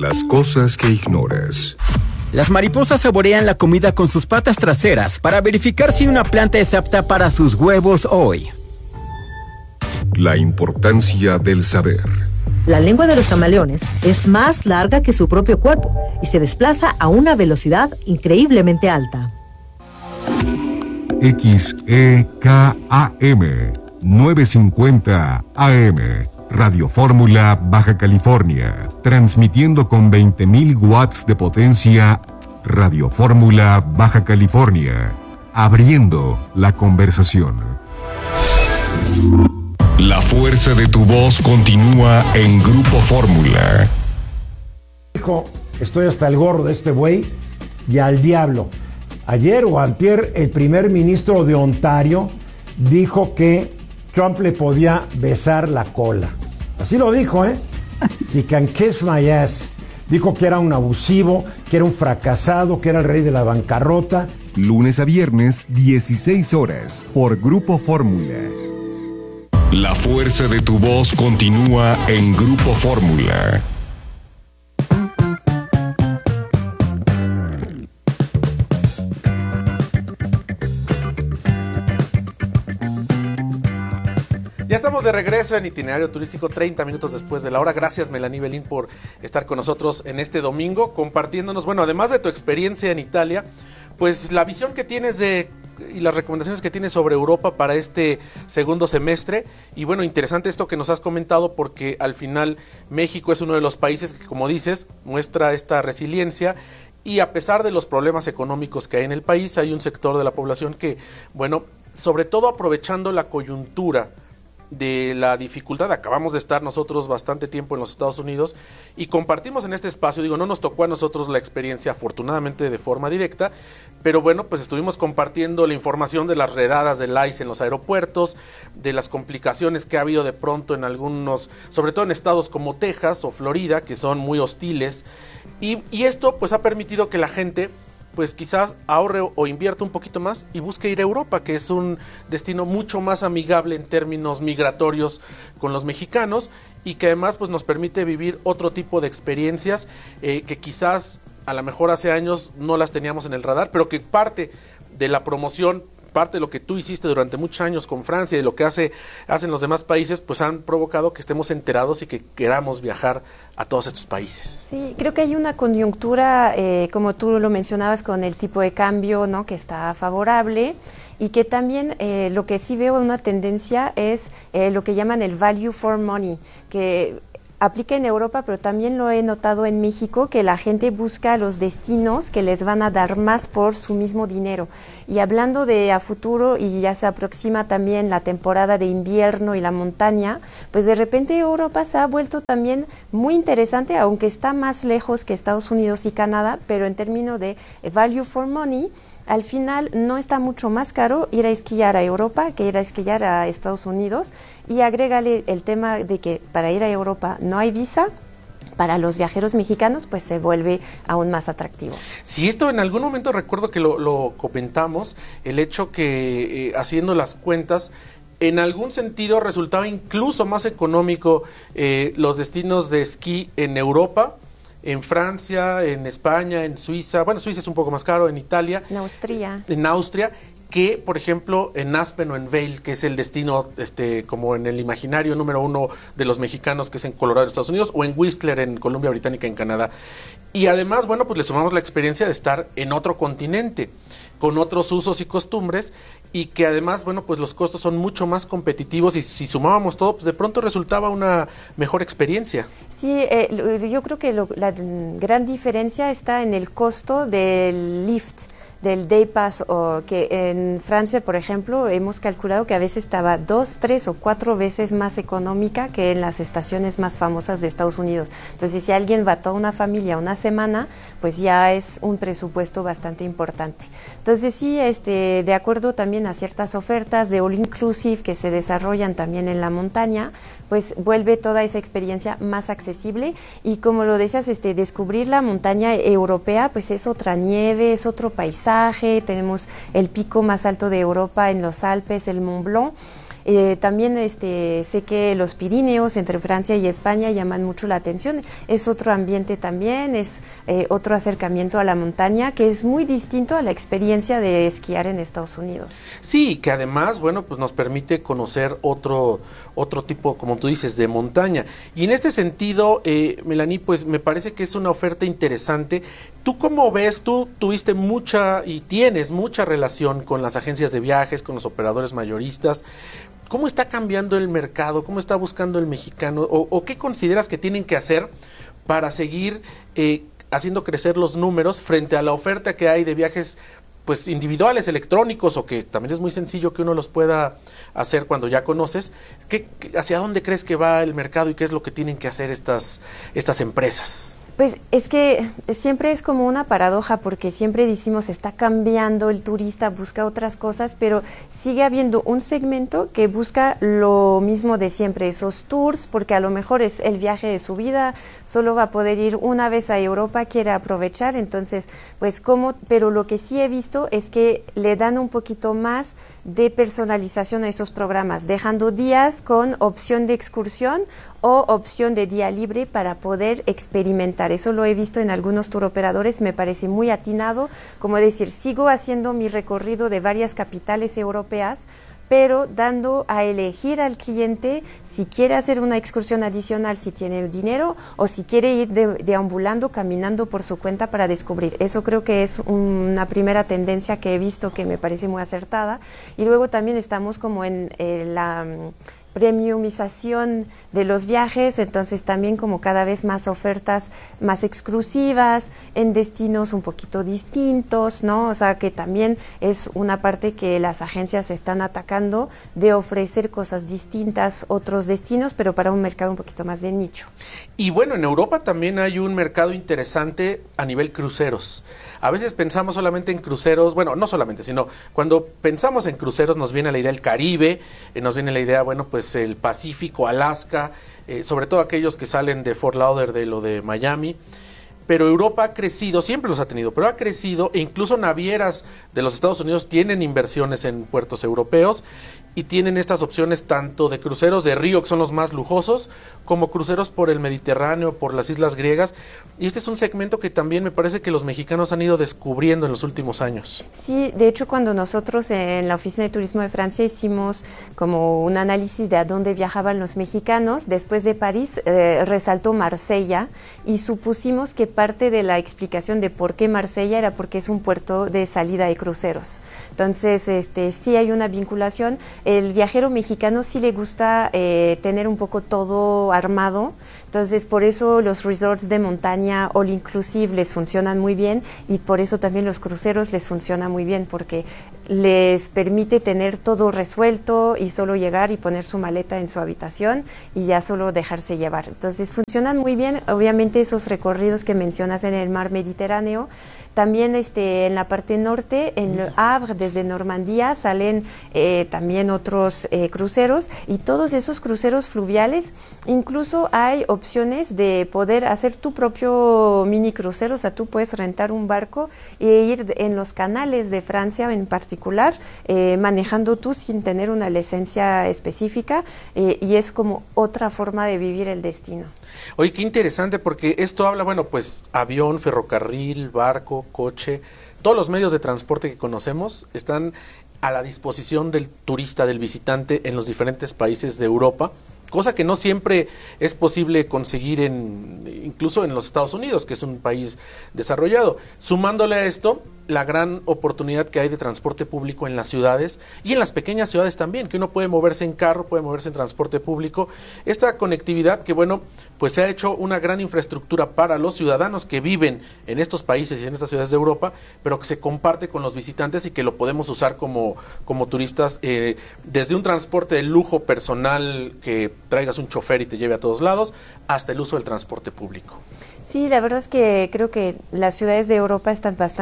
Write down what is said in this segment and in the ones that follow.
Las cosas que ignoras. Las mariposas saborean la comida con sus patas traseras para verificar si una planta es apta para sus huevos hoy. La importancia del saber. La lengua de los camaleones es más larga que su propio cuerpo y se desplaza a una velocidad increíblemente alta. XEKAM 950 AM, Radio Fórmula, Baja California, transmitiendo con 20.000 watts de potencia. Radio Fórmula, Baja California, abriendo la conversación. La fuerza de tu voz continúa en Grupo Fórmula. Dijo, estoy hasta el gorro de este güey y al diablo. Ayer o antier, el primer ministro de Ontario dijo que Trump le podía besar la cola. Así lo dijo, ¿eh? He can kiss my ass. Dijo que era un abusivo, que era un fracasado, que era el rey de la bancarrota. Lunes a viernes, 16 horas, por Grupo Fórmula. La fuerza de tu voz continúa en Grupo Fórmula. Ya estamos de regreso en Itinerario Turístico 30 minutos después de la hora. Gracias, Melanie Belín, por estar con nosotros en este domingo, compartiéndonos, bueno, además de tu experiencia en Italia, pues la visión que tienes y las recomendaciones que tienes sobre Europa para este segundo semestre. Y bueno, interesante esto que nos has comentado, porque al final México es uno de los países que, como dices, muestra esta resiliencia. Y a pesar de los problemas económicos que hay en el país, hay un sector de la población que, bueno, sobre todo aprovechando la coyuntura de la dificultad, acabamos de estar nosotros bastante tiempo en los Estados Unidos y compartimos en este espacio, digo, no nos tocó a nosotros la experiencia afortunadamente de forma directa, pero bueno, pues estuvimos compartiendo la información de las redadas del ICE en los aeropuertos, de las complicaciones que ha habido de pronto en algunos, sobre todo en estados como Texas o Florida, que son muy hostiles, y esto pues ha permitido que la gente pues quizás ahorre o invierta un poquito más y busque ir a Europa, que es un destino mucho más amigable en términos migratorios con los mexicanos y que además pues nos permite vivir otro tipo de experiencias que quizás a lo mejor hace años no las teníamos en el radar, pero que parte de la promoción, parte de lo que tú hiciste durante muchos años con Francia y lo que hacen los demás países, pues han provocado que estemos enterados y que queramos viajar a todos estos países. Sí, creo que hay una coyuntura, como tú lo mencionabas, con el tipo de cambio, ¿no?, que está favorable, y que también lo que sí veo una tendencia es lo que llaman el value for money, que aplica en Europa, pero también lo he notado en México, que la gente busca los destinos que les van a dar más por su mismo dinero. Y hablando de a futuro, y ya se aproxima también la temporada de invierno y la montaña, pues de repente Europa se ha vuelto también muy interesante, aunque está más lejos que Estados Unidos y Canadá, pero en términos de value for money, al final no está mucho más caro ir a esquiar a Europa que ir a esquiar a Estados Unidos, y agrégale el tema de que para ir a Europa no hay visa. Para los viajeros mexicanos pues se vuelve aún más atractivo. Sí, esto en algún momento recuerdo que lo comentamos, el hecho que haciendo las cuentas, en algún sentido resultaba incluso más económico los destinos de esquí en Europa, en Francia, en España, en Suiza, bueno, Suiza es un poco más caro, en Italia, en Austria, que por ejemplo en Aspen o en Vail, que es el destino como en el imaginario número uno de los mexicanos, que es en Colorado, Estados Unidos, o en Whistler, en Columbia Británica, en Canadá. Y además, bueno, pues le sumamos la experiencia de estar en otro continente, con otros usos y costumbres, y que además, bueno, pues los costos son mucho más competitivos, y si sumábamos todo, pues de pronto resultaba una mejor experiencia. Sí, yo creo que la gran diferencia está en el costo del lift, del Day Pass, o que en Francia, por ejemplo, hemos calculado que a veces estaba 2, 3 o 4 veces más económica que en las estaciones más famosas de Estados Unidos. Entonces, si alguien va toda una familia una semana, pues ya es un presupuesto bastante importante. Entonces, sí, de acuerdo también a ciertas ofertas de all inclusive que se desarrollan también en la montaña, pues vuelve toda esa experiencia más accesible, y como lo decías, descubrir la montaña europea, pues es otra nieve, es otro paisaje. Tenemos el pico más alto de Europa en los Alpes, el Mont Blanc, También sé que los Pirineos entre Francia y España llaman mucho la atención. Es otro ambiente también, es otro acercamiento a la montaña que es muy distinto a la experiencia de esquiar en Estados Unidos. Sí, que además, bueno, pues nos permite conocer otro tipo, como tú dices, de montaña. Y en este sentido, Melanie, pues me parece que es una oferta interesante. ¿Tú cómo ves? Tú tuviste mucha y tienes mucha relación con las agencias de viajes, con los operadores mayoristas. ¿Cómo está cambiando el mercado? ¿Cómo está buscando el mexicano? ¿O qué consideras que tienen que hacer para seguir haciendo crecer los números frente a la oferta que hay de viajes pues individuales, electrónicos, o que también es muy sencillo que uno los pueda hacer cuando ya conoces? ¿Hacia dónde crees que va el mercado y qué es lo que tienen que hacer estas empresas? Pues es que siempre es como una paradoja, porque siempre decimos está cambiando, el turista busca otras cosas, pero sigue habiendo un segmento que busca lo mismo de siempre, esos tours, porque a lo mejor es el viaje de su vida, solo va a poder ir una vez a Europa, quiere aprovechar, entonces pues pero lo que sí he visto es que le dan un poquito más de personalización a esos programas, dejando días con opción de excursión o opción de día libre para poder experimentar. Eso lo he visto en algunos tour operadores, me parece muy atinado, como decir, sigo haciendo mi recorrido de varias capitales europeas, pero dando a elegir al cliente si quiere hacer una excursión adicional, si tiene dinero, o si quiere ir deambulando, caminando por su cuenta para descubrir. Eso creo que es una primera tendencia que he visto que me parece muy acertada. Y luego también estamos como en la premiumización de los viajes, entonces también como cada vez más ofertas más exclusivas en destinos un poquito distintos, ¿no? O sea que también es una parte que las agencias están atacando, de ofrecer cosas distintas, otros destinos, pero para un mercado un poquito más de nicho. Y bueno, en Europa también hay un mercado interesante a nivel cruceros. A veces pensamos solamente en cruceros, bueno, no solamente, sino cuando pensamos en cruceros nos viene la idea del Caribe, nos viene la idea, bueno, pues el Pacífico, Alaska, sobre todo aquellos que salen de Fort Lauderdale o de Miami. Pero Europa ha crecido, siempre los ha tenido, pero ha crecido, e incluso navieras de los Estados Unidos tienen inversiones en puertos europeos y tienen estas opciones tanto de cruceros de río, que son los más lujosos, como cruceros por el Mediterráneo, por las islas griegas. Y este es un segmento que también me parece que los mexicanos han ido descubriendo en los últimos años. Sí, de hecho cuando nosotros en la Oficina de Turismo de Francia hicimos como un análisis de a dónde viajaban los mexicanos, después de París resaltó Marsella, y supusimos que parte de la explicación de por qué Marsella era porque es un puerto de salida de cruceros. Entonces, sí hay una vinculación. El viajero mexicano sí le gusta tener un poco todo armado, entonces por eso los resorts de montaña all inclusive les funcionan muy bien, y por eso también los cruceros les funciona muy bien, porque les permite tener todo resuelto y solo llegar y poner su maleta en su habitación y ya solo dejarse llevar. Entonces funcionan muy bien, obviamente esos recorridos que mencionas en el mar Mediterráneo. También en la parte norte, en Le Havre, desde Normandía, salen también otros cruceros, y todos esos cruceros fluviales, incluso hay opciones de poder hacer tu propio mini crucero, o sea, tú puedes rentar un barco e ir en los canales de Francia en particular, manejando tú sin tener una licencia específica, y es como otra forma de vivir el destino. Oye, qué interesante, porque esto habla, bueno, pues avión, ferrocarril, barco, coche, todos los medios de transporte que conocemos están a la disposición del turista, del visitante en los diferentes países de Europa, cosa que no siempre es posible conseguir incluso en los Estados Unidos, que es un país desarrollado. Sumándole a esto la gran oportunidad que hay de transporte público en las ciudades y en las pequeñas ciudades también, que uno puede moverse en carro, puede moverse en transporte público. Esta conectividad que, bueno, pues se ha hecho una gran infraestructura para los ciudadanos que viven en estos países y en estas ciudades de Europa, pero que se comparte con los visitantes y que lo podemos usar como turistas, desde un transporte de lujo personal, que traigas un chofer y te lleve a todos lados, hasta el uso del transporte público. Sí, la verdad es que creo que las ciudades de Europa están bastante bien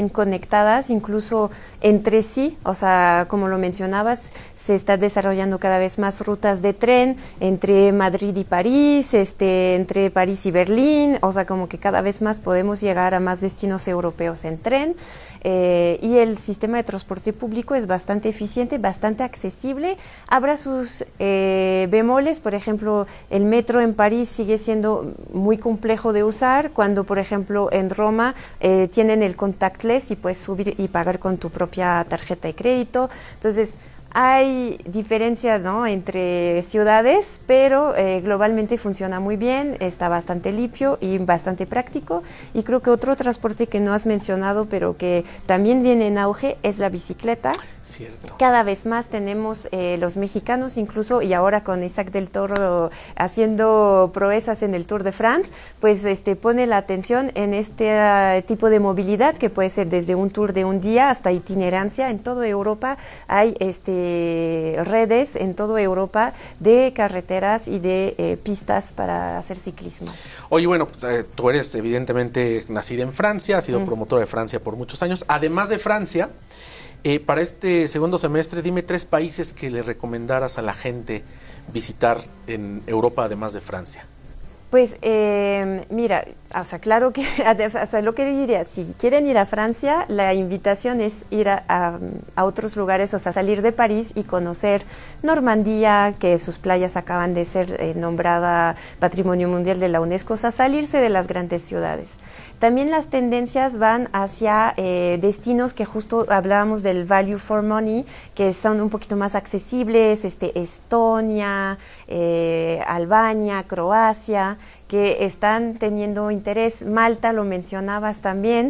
bien conectadas, incluso entre sí, o sea, como lo mencionabas, se está desarrollando cada vez más rutas de tren entre Madrid y París, entre París y Berlín, o sea, como que cada vez más podemos llegar a más destinos europeos en tren. Y el sistema de transporte público es bastante eficiente, bastante accesible. Habrá sus bemoles, por ejemplo, el metro en París sigue siendo muy complejo de usar, cuando, por ejemplo, en Roma tienen el contactless y puedes subir y pagar con tu propia tarjeta de crédito. Entonces, hay diferencia, ¿no?, entre ciudades, pero globalmente funciona muy bien, está bastante limpio y bastante práctico. Y creo que otro transporte que no has mencionado, pero que también viene en auge, es la bicicleta. Cierto. Cada vez más tenemos los mexicanos, incluso, y ahora con Isaac del Toro haciendo proezas en el Tour de France, pues pone la atención en este tipo de movilidad, que puede ser desde un tour de un día hasta itinerancia. En toda Europa hay redes en toda Europa de carreteras y de pistas para hacer ciclismo. Oye, bueno, pues, tú eres evidentemente nacida en Francia, has sido promotora de Francia por muchos años. Además de Francia, para este segundo semestre, dime 3 países que le recomendaras a la gente visitar en Europa, además de Francia. Pues mira, o sea, claro que, o sea, lo que diría, si quieren ir a Francia, la invitación es ir a otros lugares, o sea, salir de París y conocer Normandía, que sus playas acaban de ser nombrada Patrimonio Mundial de la UNESCO, o sea, salirse de las grandes ciudades. También las tendencias van hacia destinos que justo hablábamos del value for money, que son un poquito más accesibles, Estonia, Albania, Croacia, que están teniendo interés. Malta, lo mencionabas también,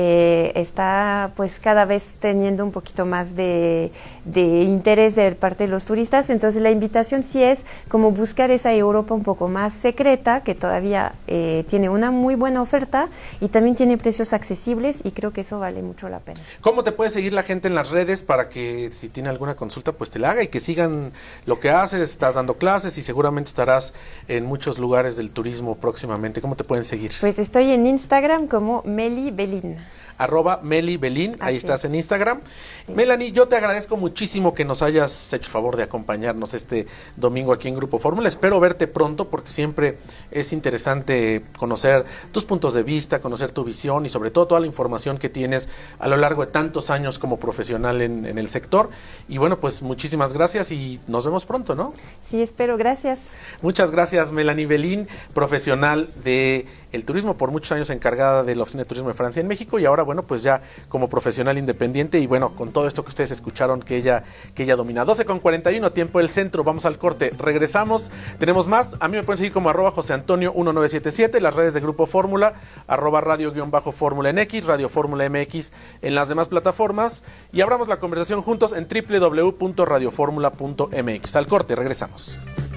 está pues cada vez teniendo un poquito más de interés de parte de los turistas. Entonces la invitación sí es como buscar esa Europa un poco más secreta, que todavía tiene una muy buena oferta y también tiene precios accesibles, y creo que eso vale mucho la pena. ¿Cómo te puede seguir la gente en las redes para que, si tiene alguna consulta, pues te la haga y que sigan lo que haces? Estás dando clases y seguramente estarás en muchos lugares del turismo próximamente. ¿Cómo te pueden seguir? Pues estoy en Instagram como Meli Belín. @melibelin, ahí estás en Instagram. Sí. Melanie, yo te agradezco muchísimo que nos hayas hecho el favor de acompañarnos este domingo aquí en Grupo Fórmula. Espero verte pronto, porque siempre es interesante conocer tus puntos de vista, conocer tu visión y sobre todo toda la información que tienes a lo largo de tantos años como profesional en el sector. Y bueno, pues muchísimas gracias y nos vemos pronto, ¿no? Sí, espero. Gracias. Muchas gracias, Melanie Belín, profesional de el turismo, por muchos años encargada de la Oficina de Turismo de Francia en México, y ahora, bueno, pues ya como profesional independiente, y bueno, con todo esto que ustedes escucharon que ella domina. 12:41, tiempo del centro, vamos al corte, regresamos, tenemos más. A mí me pueden seguir como @JoseAntonio1977, las redes de Grupo Fórmula, @radio_fórmula en X, Radio Fórmula MX en las demás plataformas, y abramos la conversación juntos en www.radioformula.mx. Al corte, regresamos.